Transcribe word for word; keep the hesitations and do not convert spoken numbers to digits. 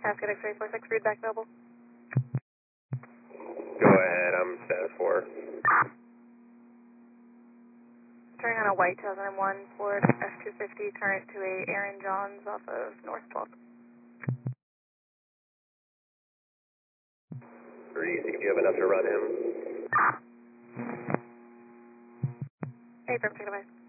Cascade X-ray four six, read back available. Go ahead, I'm status four. Turning on a white two thousand one Ford F two fifty, turn it to a Aaron Johns off of North twelfth. Pretty easy if you have enough to run him. Hey, from take advice.